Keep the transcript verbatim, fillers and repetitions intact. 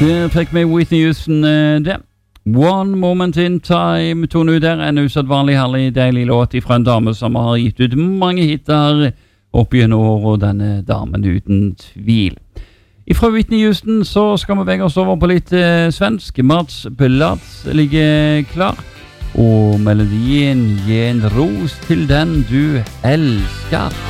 Det fikk meg Whitney Houston eh, det. One Moment in Time, tone ut der. En usedvanlig herlig, deilig låt fra en dame som har gitt ut mange hitter opp i en år, og denne damen uten tvil. Fra Whitney Houston så skal vi vege oss over på litt eh, svensk. Mats Platz ligger klar, og melodien Gi en ros til den du elsker.